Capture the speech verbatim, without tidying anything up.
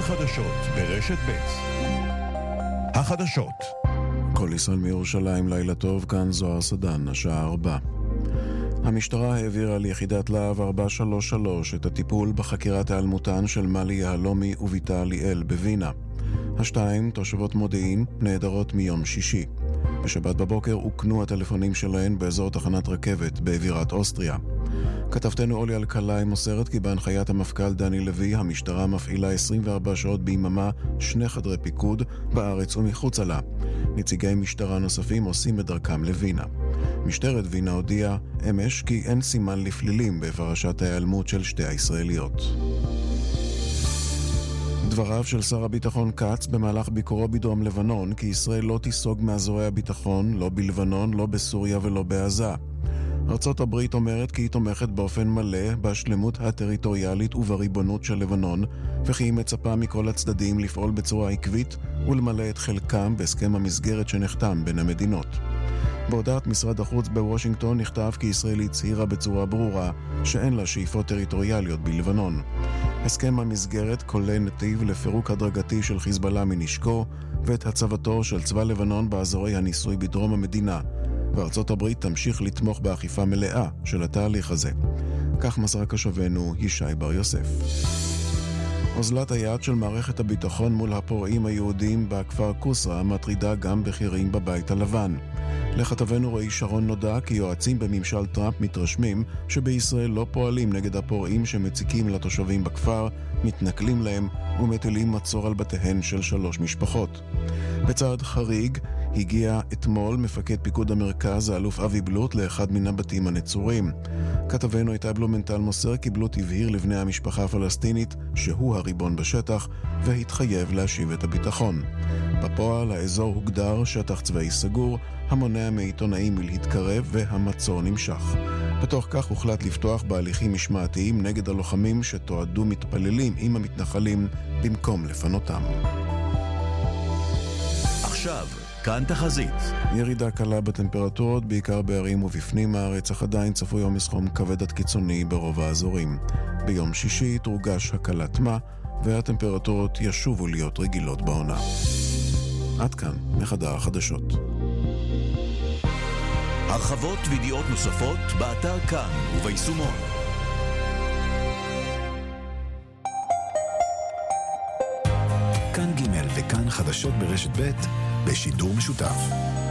חדשות ברשת ב'. החדשות. כל ישראל מירושלים, לילה טוב, כאן זוהר סדן, השעה ארבע. המשטרה העבירה ליחידת להב ארבע שלוש שלוש את הטיפול בחקירת העלמותן של מלי יהלומי וביתה ליאל בווינה. השתיים, תושבות מודיעין, נעדרות מיום שישי. בשבת בבוקר הוקנו הטלפונים שלהן באזור תחנת רכבת באווירת אוסטריה. כתבתנו אולי אלקלעי מוסרת כי בהנחיית המפכ"ל דני לוי המשטרה מפעילה עשרים וארבע שעות ביממה שני חדרי פיקוד בארץ ומחוצה לה. נציגי משטרה נוספים עושים את דרכם לווינה. משטרת וינה הודיעה אמש כי אין סימן לפלילים בפרשת ההיעלמות של שתי הישראליות. דבריו של שר הביטחון קץ במהלך ביקורו בדרום לבנון כי ישראל לא תיסוג מאזורי הביטחון, לא בלבנון, לא בסוריה ולא בעזה. ארצות הברית אומרת כי היא תומכת באופן מלא בשלמות הטריטוריאלית ובריבונות של לבנון, וכי היא מצפה מכל הצדדים לפעול בצורה עקבית ולמלא את חלקם בהסכם המסגרת שנחתם בין המדינות. בהודעת משרד החוץ בוושינגטון נכתב כי ישראל הצהירה בצורה ברורה שאין לה שאיפות טריטוריאליות בלבנון. הסכם המסגרת כולל נתיב לפירוק הדרגתי של חיזבאללה מנשקו ואת הצבתו של צבא לבנון באזורי הניסוי בדרום המדינה, וארצות הברית תמשיך לתמוך באכיפה מלאה של התהליך הזה. כך מסר קשבנו ישי בר יוסף. אוזלת היד של מערכת הביטחון מול הפורעים היהודים בכפר קוסרה מטרידה גם בכירים בבית הלבן. לכתבנו רועי שרון נודע כי יועצים בממשל טראמפ מתרשמים שבישראל לא פועלים נגד הפורעים שמציקים לתושבים בכפר, מתנכלים להם ומטילים מצור על בתיהן של שלוש משפחות. בצעד חריג הגיע אתמול מפקד פיקוד המרכז, האלוף אבי בלוט, לאחד מן הבתים הנצורים. כתבנו איתי בלומנטל מוסר כי בלוט הבהיר לבני המשפחה הפלסטינית שהוא הריבון בשטח והתחייב להשיב את הביטחון. בפועל האזור הוגדר שטח צבאי סגור, המונע מעיתונאים מלהתקרב והמצור נמשך. בתוך כך הוחלט לפתוח בהליכים משמעתיים נגד הלוחמים שתועדו מתפללים עם המתנחלים במקום לפנותם. עכשיו כאן תחזית. ירידה קלה בטמפרטורות, בעיקר בערים ובפנים הארץ, אך עדיין צפוי עומס חום כבד עד קיצוני ברוב האזורים. ביום שישי תורגש הקלת מה, והטמפרטורות ישובו להיות רגילות בעונה. עד כאן מחדר החדשות. הרחבות וידיעות נוספות באתר כאן וביישומון. כאן ג' וכאן חדשות ברשת ב' בשידור משותף.